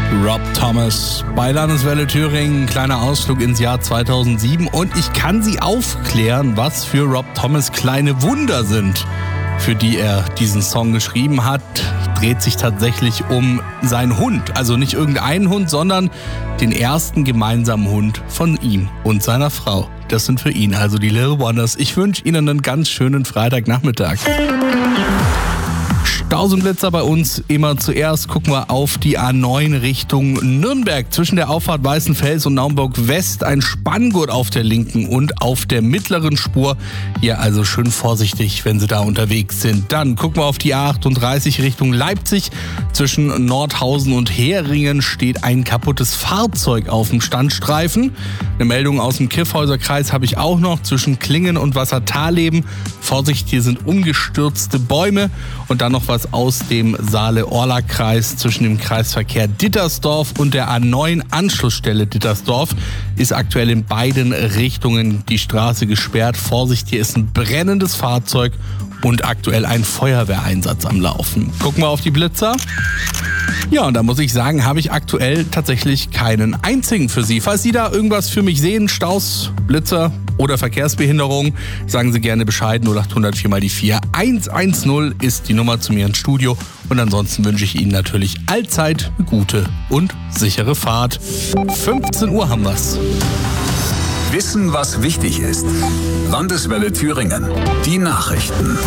Rob Thomas bei Landeswelle Thüringen, kleiner Ausflug ins Jahr 2007 und ich kann Sie aufklären, was für Rob Thomas kleine Wunder sind, für die er diesen Song geschrieben hat. Dreht sich tatsächlich um seinen Hund, also nicht irgendeinen Hund, sondern den ersten gemeinsamen Hund von ihm und seiner Frau. Das sind für ihn also die Little Wonders. Ich wünsche Ihnen einen ganz schönen Freitagnachmittag. Staus und Blitzer bei uns. Immer zuerst gucken wir auf die A9 Richtung Nürnberg. Zwischen der Auffahrt Weißenfels und Naumburg West ein Spanngurt auf der linken und auf der mittleren Spur. Hier also schön vorsichtig, wenn Sie da unterwegs sind. Dann gucken wir auf die A38 Richtung Leipzig. Zwischen Nordhausen und Heringen steht ein kaputtes Fahrzeug auf dem Standstreifen. Eine Meldung aus dem Kyffhäuser-Kreis habe ich auch noch. Zwischen Klingen und Wassertalleben. Vorsicht, hier sind umgestürzte Bäume. Und dann noch was aus dem Saale-Orla-Kreis zwischen dem Kreisverkehr Dittersdorf und der A9 Anschlussstelle Dittersdorf ist aktuell in beiden Richtungen die Straße gesperrt. Vorsicht, hier ist ein brennendes Fahrzeug und aktuell ein Feuerwehreinsatz am Laufen. Gucken wir auf die Blitzer. Ja, und da muss ich sagen, habe ich aktuell tatsächlich keinen einzigen für Sie. Falls Sie da irgendwas für mich sehen, Staus, Blitzer oder Verkehrsbehinderung, sagen Sie gerne Bescheid. 0800 4 mal die 4 110 ist die Nummer zu mir ins Studio. Und ansonsten wünsche ich Ihnen natürlich allzeit eine gute und sichere Fahrt. 15 Uhr haben wir's. Wissen, was wichtig ist. Landeswelle Thüringen. Die Nachrichten.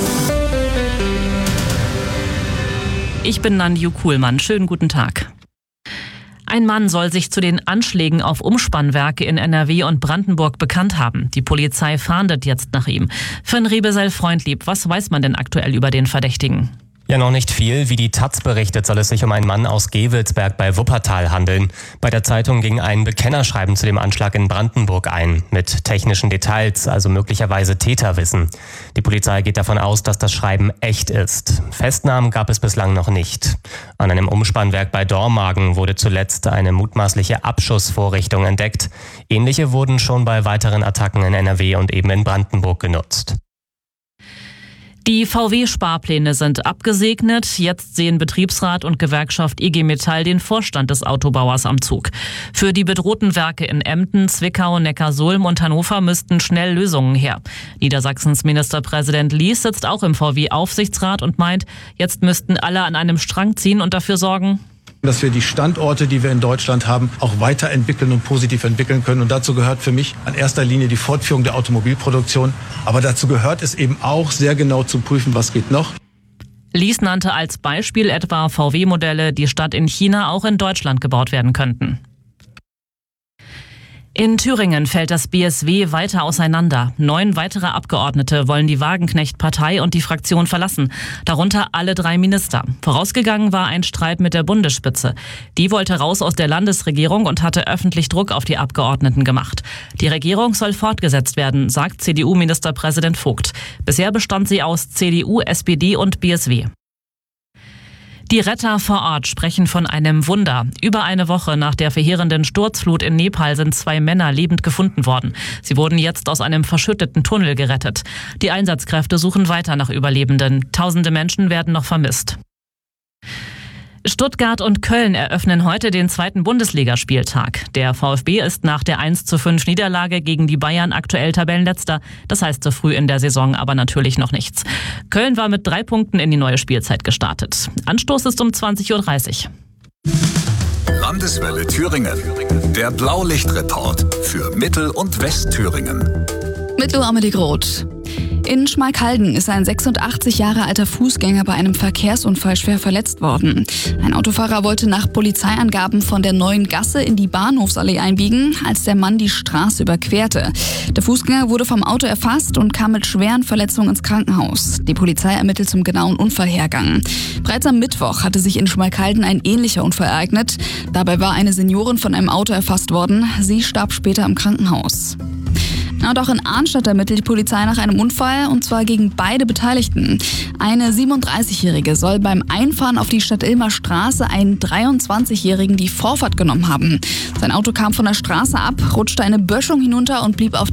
Ich bin Nanju Kuhlmann. Schönen guten Tag. Ein Mann soll sich zu den Anschlägen auf Umspannwerke in NRW und Brandenburg bekannt haben. Die Polizei fahndet jetzt nach ihm. Finn Rebesel-Freundlieb, was weiß man denn aktuell über den Verdächtigen? Ja, noch nicht viel. Wie die Taz berichtet, soll es sich um einen Mann aus Gewelsberg bei Wuppertal handeln. Bei der Zeitung ging ein Bekennerschreiben zu dem Anschlag in Brandenburg ein, mit technischen Details, also möglicherweise Täterwissen. Die Polizei geht davon aus, dass das Schreiben echt ist. Festnahmen gab es bislang noch nicht. An einem Umspannwerk bei Dormagen wurde zuletzt eine mutmaßliche Abschussvorrichtung entdeckt. Ähnliche wurden schon bei weiteren Attacken in NRW und eben in Brandenburg genutzt. Die VW-Sparpläne sind abgesegnet. Jetzt sehen Betriebsrat und Gewerkschaft IG Metall den Vorstand des Autobauers am Zug. Für die bedrohten Werke in Emden, Zwickau, Neckarsulm und Hannover müssten schnell Lösungen her. Niedersachsens Ministerpräsident Lies sitzt auch im VW-Aufsichtsrat und meint, jetzt müssten alle an einem Strang ziehen und dafür sorgen, dass wir die Standorte, die wir in Deutschland haben, auch weiterentwickeln und positiv entwickeln können. Und dazu gehört für mich in erster Linie die Fortführung der Automobilproduktion. Aber dazu gehört es eben auch, sehr genau zu prüfen, was geht noch. Lies nannte als Beispiel etwa VW-Modelle, die statt in China auch in Deutschland gebaut werden könnten. In Thüringen fällt das BSW weiter auseinander. 9 weitere Abgeordnete wollen die Wagenknecht-Partei und die Fraktion verlassen, darunter alle 3 Minister. Vorausgegangen war ein Streit mit der Bundesspitze. Die wollte raus aus der Landesregierung und hatte öffentlich Druck auf die Abgeordneten gemacht. Die Regierung soll fortgesetzt werden, sagt CDU-Ministerpräsident Vogt. Bisher bestand sie aus CDU, SPD und BSW. Die Retter vor Ort sprechen von einem Wunder. Über eine Woche nach der verheerenden Sturzflut in Nepal sind 2 Männer lebend gefunden worden. Sie wurden jetzt aus einem verschütteten Tunnel gerettet. Die Einsatzkräfte suchen weiter nach Überlebenden. Tausende Menschen werden noch vermisst. Stuttgart und Köln eröffnen heute den 2. Bundesligaspieltag. Der VfB ist nach der 1:5 Niederlage gegen die Bayern aktuell Tabellenletzter. Das heißt so früh in der Saison aber natürlich noch nichts. Köln war mit 3 Punkten in die neue Spielzeit gestartet. Anstoß ist um 20:30 Uhr. Landeswelle Thüringen. Der Blaulichtreport für Mittel- und Westthüringen. Mit Amelie Groth. In Schmalkalden ist ein 86 Jahre alter Fußgänger bei einem Verkehrsunfall schwer verletzt worden. Ein Autofahrer wollte nach Polizeiangaben von der Neuen Gasse in die Bahnhofsallee einbiegen, als der Mann die Straße überquerte. Der Fußgänger wurde vom Auto erfasst und kam mit schweren Verletzungen ins Krankenhaus. Die Polizei ermittelt zum genauen Unfallhergang. Bereits am Mittwoch hatte sich in Schmalkalden ein ähnlicher Unfall ereignet. Dabei war eine Seniorin von einem Auto erfasst worden. Sie starb später im Krankenhaus. Und auch in Arnstadt ermittelt die Polizei nach einem Unfall, und zwar gegen beide Beteiligten. Eine 37-Jährige soll beim Einfahren auf die Stadt-Ilmer Straße einen 23-Jährigen die Vorfahrt genommen haben. Sein Auto kam von der Straße ab, rutschte eine Böschung hinunter und blieb auf